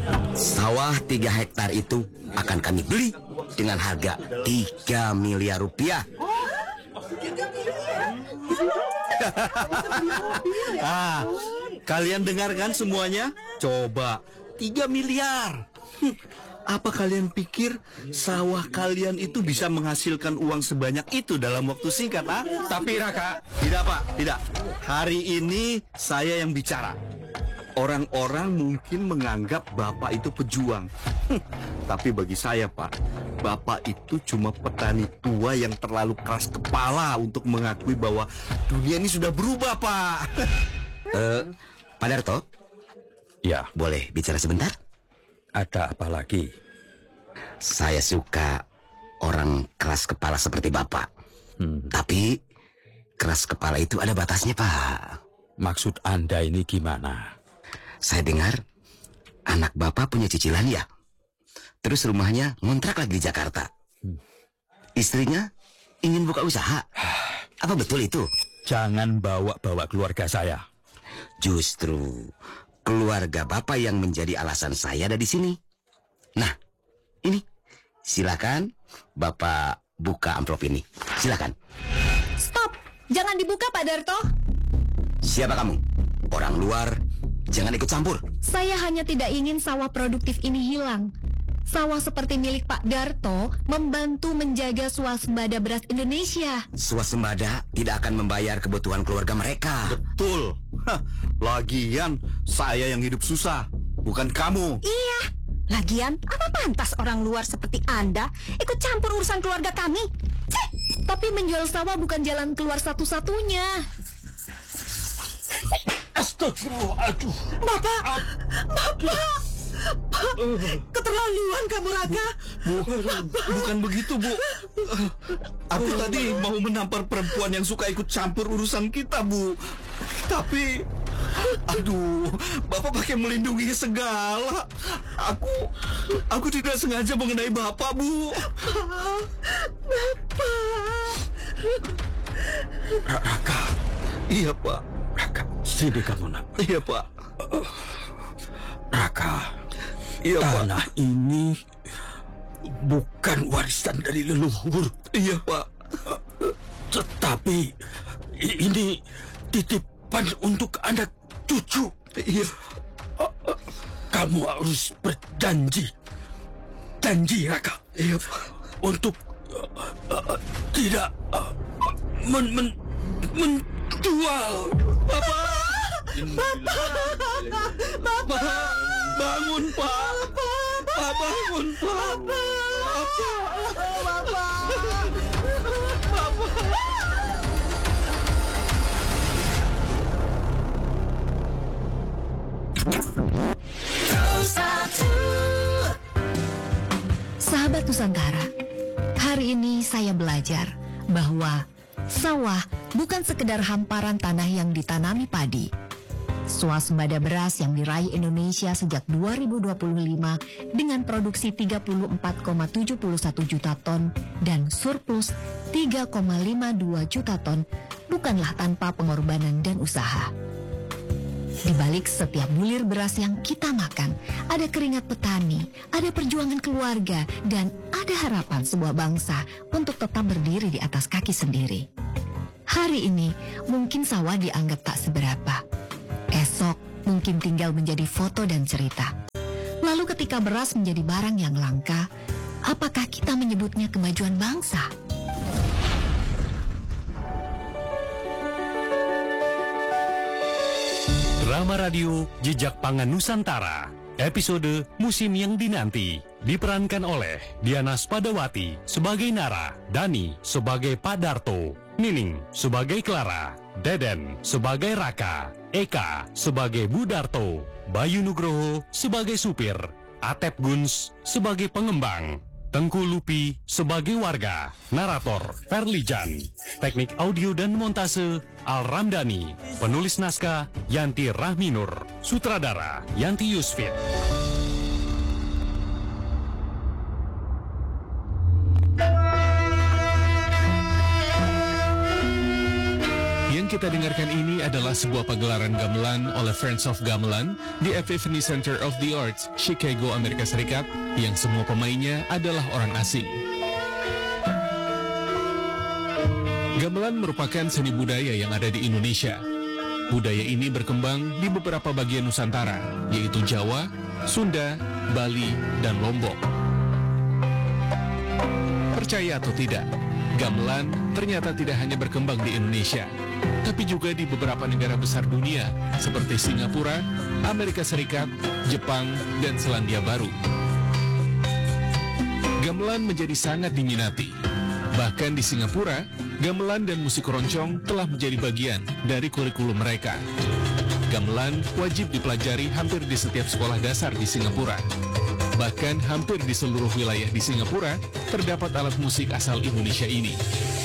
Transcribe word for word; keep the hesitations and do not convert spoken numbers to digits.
Sawah tiga hektar itu akan kami beli dengan harga tiga miliar rupiah. Ah, kalian dengarkan semuanya? Coba, tiga miliar. Hm, apa kalian pikir sawah kalian itu bisa menghasilkan uang sebanyak itu dalam waktu singkat, ah? Tapi Raka, tidak Pak, tidak. Hari ini saya yang bicara. Orang-orang mungkin menganggap Bapak itu pejuang. Hm, tapi bagi saya, Pak, Bapak itu cuma petani tua yang terlalu keras kepala untuk mengakui bahwa dunia ini sudah berubah, Pak. Eh, Pak Darto? Ya, boleh bicara sebentar? Ada apa lagi? Saya suka orang keras kepala seperti Bapak. Hmm. Tapi keras kepala itu ada batasnya, Pak. Maksud Anda ini gimana? Saya dengar anak Bapak punya cicilan ya. Terus rumahnya ngontrak lagi di Jakarta. Hmm. Istrinya ingin buka usaha. Apa betul itu? Jangan bawa-bawa keluarga saya. Justru keluarga Bapak yang menjadi alasan saya ada di sini. Nah, ini silakan Bapak buka amplop ini. Silakan. Stop, jangan dibuka Pak Darto. Siapa kamu? Orang luar, jangan ikut campur. Saya hanya tidak ingin sawah produktif ini hilang. Sawah seperti milik Pak Darto membantu menjaga swasembada beras Indonesia. Swasembada tidak akan membayar kebutuhan keluarga mereka. Betul. Hah, lagian saya yang hidup susah, bukan kamu. Iya. Lagian, apa pantas orang luar seperti Anda ikut campur urusan keluarga kami? Cih, tapi menjual sawah bukan jalan keluar satu-satunya. Astagfirullahaladzim. Bapak, Bapak, keterlaluan kamu, Raka. Bu, bukan begitu, Bu. Aku tadi mau menampar perempuan yang suka ikut campur urusan kita, Bu. Tapi, aduh, Bapak pakai melindungi segala. Aku, aku tidak sengaja mengenai Bapak, Bu. Bapak. Raka. Iya, Pak. Raka, sini kamu, nak. Iya, Pak. Raka, iya, tanah Pak. ini bukan warisan dari leluhur. Iya, Pak. Tetapi ini titipan untuk anak cucu. Iya. Kamu harus berjanji. Janji, Raka. Iya, Pak. Untuk uh, uh, tidak uh, men, men, menjual. Bapak. Bapak. Bangun, Pak. Pak, bangun, Pak. Bapak. Sahabat Nusantara, hari ini saya belajar bahwa sawah bukan sekedar hamparan tanah yang ditanami padi. Swasembada beras yang diraih Indonesia sejak dua ribu dua puluh lima dengan produksi tiga puluh empat koma tujuh satu juta ton dan surplus tiga koma lima dua juta ton bukanlah tanpa pengorbanan dan usaha. Di balik setiap bulir beras yang kita makan, ada keringat petani, ada perjuangan keluarga, dan ada harapan sebuah bangsa untuk tetap berdiri di atas kaki sendiri. Hari ini mungkin sawah dianggap tak seberapa. Esok mungkin tinggal menjadi foto dan cerita. Lalu ketika beras menjadi barang yang langka, apakah kita menyebutnya kemajuan bangsa? Drama radio Jejak Pangan Nusantara, episode Musim yang Dinanti, diperankan oleh Diana Spadawati sebagai Nara, Dani sebagai Pak Darto, Nining sebagai Clara, Deden sebagai Raka, Eka sebagai Bu Darto, Bayu Nugroho sebagai supir, Atep Guns sebagai pengembang, Tengku Lupi sebagai warga, narator Ferlijan, teknik audio dan montase Al Ramdhani, penulis naskah Yanti Rahminur, sutradara Yanti Yusfit. Bien yang kita dengarkan ini adalah sebuah pagelaran gamelan oleh Friends of Gamelan di Epiphany Center of the Arts, Chicago, Amerika Serikat, yang semua pemainnya adalah orang asing. Gamelan merupakan seni budaya yang ada di Indonesia. Budaya ini berkembang di beberapa bagian Nusantara, yaitu Jawa, Sunda, Bali, dan Lombok. Percaya atau tidak, gamelan ternyata tidak hanya berkembang di Indonesia, tapi juga di beberapa negara besar dunia seperti Singapura, Amerika Serikat, Jepang, dan Selandia Baru. Gamelan menjadi sangat diminati. Bahkan di Singapura, gamelan dan musik keroncong telah menjadi bagian dari kurikulum mereka. Gamelan wajib dipelajari hampir di setiap sekolah dasar di Singapura. Bahkan hampir di seluruh wilayah di Singapura terdapat alat musik asal Indonesia ini.